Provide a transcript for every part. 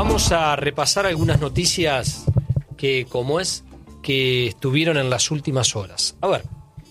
Vamos a repasar algunas noticias que estuvieron en las últimas horas. A ver,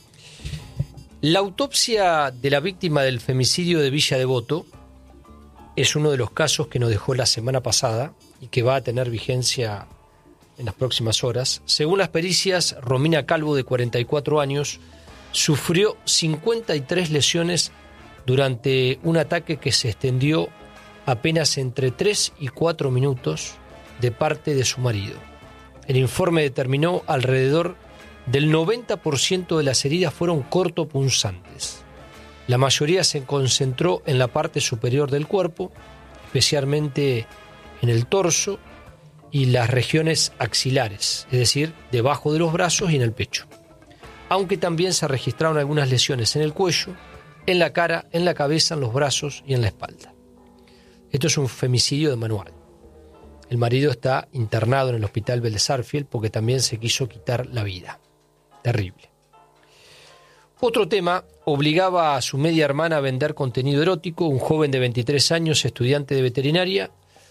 la autopsia de la víctima del femicidio de Villa Devoto es uno de los casos que nos dejó la semana pasada y que va a tener vigencia en las próximas horas. Según las pericias, Romina Calvo, de 44 años, sufrió 53 lesiones durante un ataque que se extendió apenas entre 3 y 4 minutos de parte de su marido. El informe determinó alrededor del 90% de las heridas fueron cortopunzantes. La mayoría se concentró en la parte superior del cuerpo, especialmente en el torso y las regiones axilares, es decir, debajo de los brazos y en el pecho. Aunque también se registraron algunas lesiones en el cuello, en la cara, en la cabeza, en los brazos y en la espalda. Esto es un femicidio de manual. El marido está internado en el hospital Vélez Sarsfield porque también se quiso quitar la vida. Terrible. Otro tema obligaba a su media hermana a vender contenido erótico. Un joven de 23 años, estudiante de veterinaria,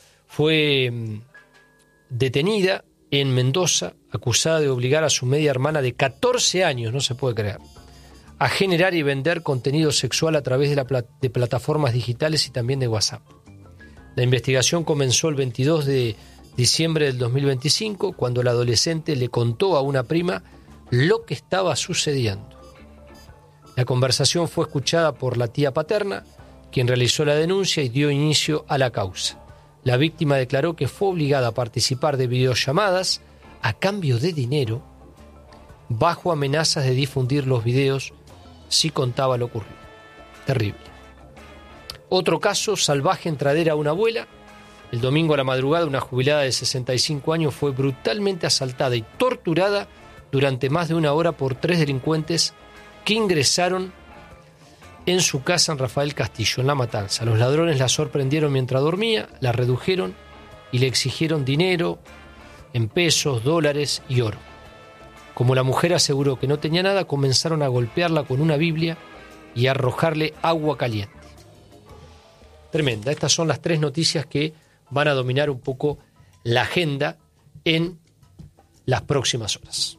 fue detenida en Mendoza, acusada de obligar a su media hermana de 14 años, no se puede creer, a generar y vender contenido sexual a través de plataformas digitales y también de WhatsApp. La investigación comenzó el 22 de diciembre del 2025, cuando la adolescente le contó a una prima lo que estaba sucediendo. La conversación fue escuchada por la tía paterna, quien realizó la denuncia y dio inicio a la causa. La víctima declaró que fue obligada a participar de videollamadas a cambio de dinero, bajo amenazas de difundir los videos si contaba lo ocurrido. Terrible. Otro caso salvaje en Tradera a una abuela. El domingo a la madrugada, una jubilada de 65 años fue brutalmente asaltada y torturada durante más de una hora por 3 delincuentes que ingresaron en su casa en Rafael Castillo, en La Matanza. Los ladrones la sorprendieron mientras dormía, la redujeron y le exigieron dinero en pesos, dólares y oro. Como la mujer aseguró que no tenía nada, comenzaron a golpearla con una Biblia y a arrojarle agua caliente. Tremenda. Estas son las 3 noticias que van a dominar un poco la agenda en las próximas horas.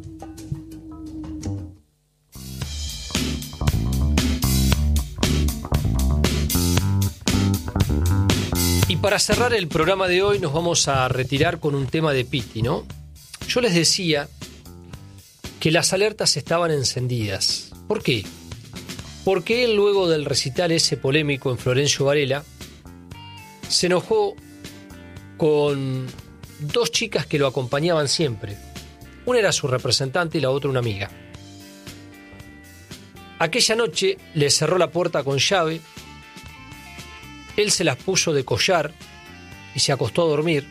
Y para cerrar el programa de hoy nos vamos a retirar con un tema de Pitti, ¿no? Yo les decía que las alertas estaban encendidas. ¿Por qué? Porque él, luego del recital ese polémico en Florencio Varela, se enojó con 2 chicas que lo acompañaban siempre. Una era su representante y la otra una amiga. Aquella noche le cerró la puerta con llave, él se las puso de collar y se acostó a dormir.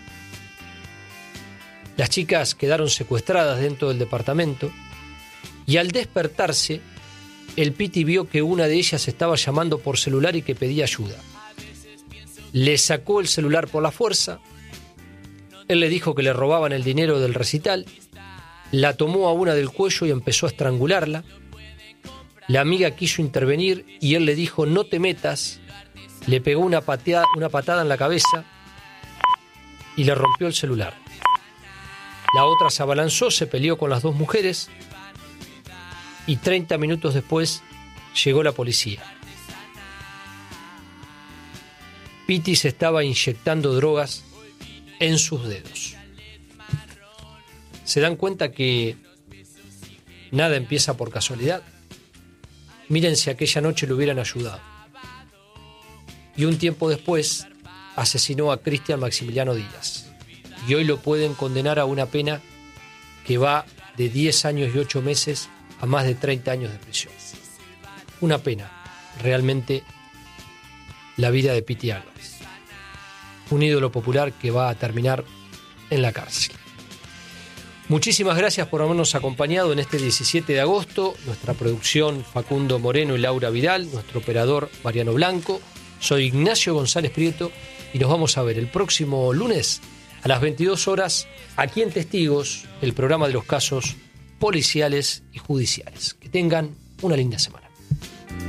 Las chicas quedaron secuestradas dentro del departamento y al despertarse, el Pitti vio que una de ellas estaba llamando por celular y que pedía ayuda. Le sacó el celular por la fuerza, él le dijo que le robaban el dinero del recital, la tomó a una del cuello y empezó a estrangularla. La amiga quiso intervenir y él le dijo: no te metas, le pegó una patada en la cabeza y le rompió el celular. La otra se abalanzó, se peleó con las 2 mujeres y 30 minutos después llegó la policía. Pitti se estaba inyectando drogas en sus dedos. ¿Se dan cuenta que nada empieza por casualidad? Miren si aquella noche le hubieran ayudado. Y un tiempo después asesinó a Cristian Maximiliano Díaz. Y hoy lo pueden condenar a una pena que va de 10 años y 8 meses a más de 30 años de prisión. Una pena, realmente, la vida de Pitti Álvarez. Un ídolo popular que va a terminar en la cárcel. Muchísimas gracias por habernos acompañado en este 17 de agosto. Nuestra producción, Facundo Moreno y Laura Vidal. Nuestro operador, Mariano Blanco. Soy Ignacio González Prieto y nos vamos a ver el próximo lunes a las 22 horas aquí en Testigos, el programa de los casos policiales y judiciales. Que tengan una linda semana.